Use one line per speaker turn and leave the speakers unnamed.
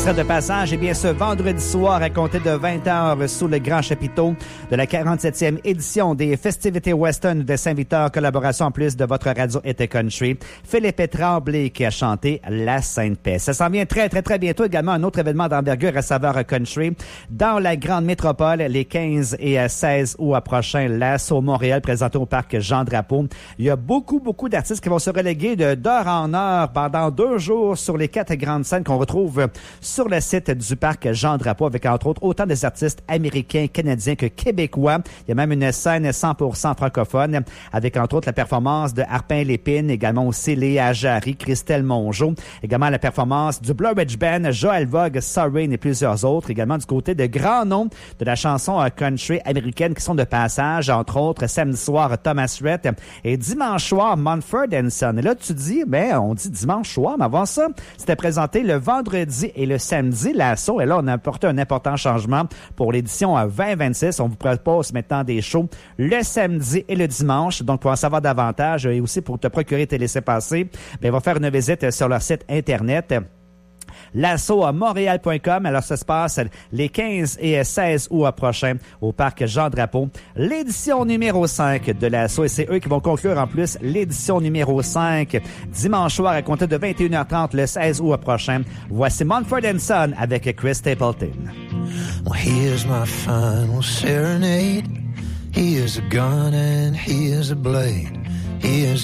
sera de passage, eh bien, ce vendredi soir à compter de 20h sous le grand chapiteau de la 47e édition des festivités western de Saint-Victor, collaboration en plus de votre radio Été Country. Philippe Tremblay qui a chanté La Sainte Paix. Ça s'en vient très, très, très bientôt également un autre événement d'envergure à saveur country dans la grande métropole les 15 et 16 août prochains. L'Assaut Montréal présenté au parc Jean-Drapeau. Il y a beaucoup d'artistes qui vont se reléguer d'heure en heure pendant 2 jours sur les 4 grandes scènes qu'on retrouve sur le site du parc Jean-Drapeau avec entre autres autant des artistes américains, canadiens que québécois. Il y a même une scène 100% francophone avec entre autres la performance de Harpin Lépine, également aussi Léa Jarry, Christelle Mongeau, également la performance du Blue Ridge Band, Joël Vogue, Sorrain et plusieurs autres, également du côté de grands noms de la chanson country américaine qui sont de passage, entre autres samedi soir Thomas Rhett et dimanche soir Mumford & Son. Et là tu dis, on dit dimanche soir, mais avant ça, c'était présenté le vendredi et le samedi, l'Assaut. Et là, on a apporté un important changement pour l'édition 2026. On vous propose maintenant des shows le samedi et le dimanche. Donc, pour en savoir davantage et aussi pour te procurer tes laissez-passer, on va faire une visite sur leur site Internet. L'Assaut à Montréal.com. Alors, ça se passe les 15 et 16 août prochains au parc Jean-Drapeau. L'édition numéro 5 de l'Assaut. Et c'est eux qui vont conclure en plus l'édition numéro 5 dimanche soir à compter de 21h30 le 16 août prochain. Voici Mumford & Son avec Chris Stapleton.
Well, here's my final serenade. Here's a gun and here's a blade. Here's